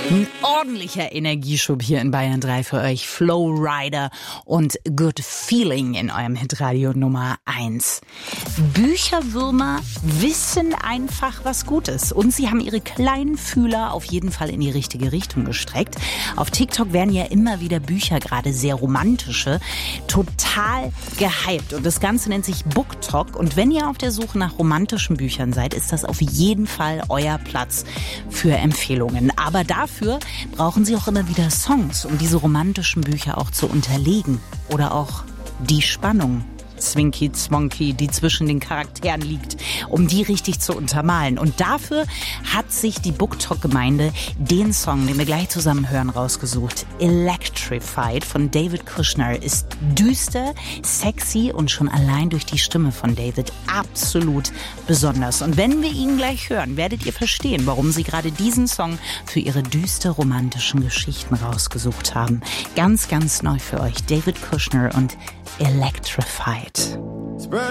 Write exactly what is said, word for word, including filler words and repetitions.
Ein ordentlicher Energieschub hier in Bayern drei für euch. Flow Rider und Good Feeling in eurem Hitradio Nummer eins. Bücherwürmer wissen einfach, was gut ist. Und sie haben ihre kleinen Fühler auf jeden Fall in die richtige Richtung gestreckt. Auf TikTok werden ja immer wieder Bücher, gerade sehr romantische, total gehypt. Und das Ganze nennt sich BookTok. Und wenn ihr auf der Suche nach romantischen Büchern seid, ist das auf jeden Fall euer Platz für Empfehlungen. Aber dafür brauchen sie auch immer wieder Songs, um diese romantischen Bücher auch zu unterlegen. Oder auch die Spannung, Zwinky Zwonky, die zwischen den Charakteren liegt, um die richtig zu untermalen. Und dafür hat sich die BookTok-Gemeinde den Song, den wir gleich zusammen hören, rausgesucht. Electrified von David Kushner ist düster, sexy und schon allein durch die Stimme von David absolut besonders. Und wenn wir ihn gleich hören, werdet ihr verstehen, warum sie gerade diesen Song für ihre düster romantischen Geschichten rausgesucht haben. Ganz, ganz neu für euch. David Kushner und Electrified.